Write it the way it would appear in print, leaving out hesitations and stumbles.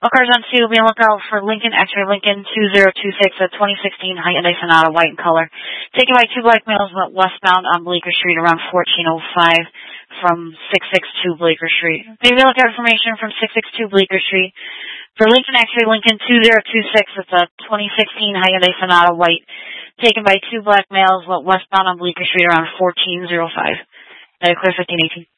All cars on 2, be on lookout for Lincoln, X-ray Lincoln 2026, a 2016 Hyundai Sonata, white in color. Taken by 2 black males, went westbound on Bleecker Street around 1405 from 662 Bleecker Street. Be on lookout information from 662 Bleecker Street for Lincoln, X-ray Lincoln 2026, it's a 2016 Hyundai Sonata, white. Taken by 2 black males, went westbound on Bleecker Street around 1405. Clear 1518.